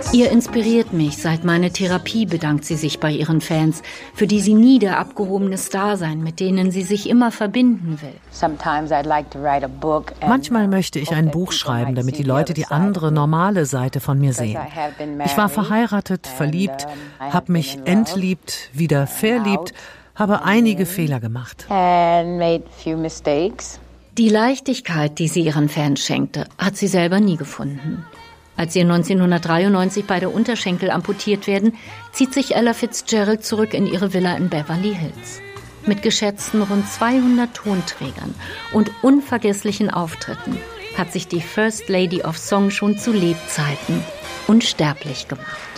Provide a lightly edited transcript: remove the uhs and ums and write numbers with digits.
Ihr inspiriert mich seit meiner Therapie, bedankt sie sich bei ihren Fans, für die sie nie der abgehobene Star sein, mit denen sie sich immer verbinden will. Manchmal möchte ich ein Buch schreiben, damit die Leute die andere, normale Seite von mir sehen. Ich war verheiratet, verliebt, habe mich entliebt, wieder verliebt, habe einige Fehler gemacht. Die Leichtigkeit, die sie ihren Fans schenkte, hat sie selber nie gefunden. Als ihr 1993 beide Unterschenkel amputiert werden, zieht sich Ella Fitzgerald zurück in ihre Villa in Beverly Hills. Mit geschätzten rund 200 Tonträgern und unvergesslichen Auftritten hat sich die First Lady of Song schon zu Lebzeiten unsterblich gemacht.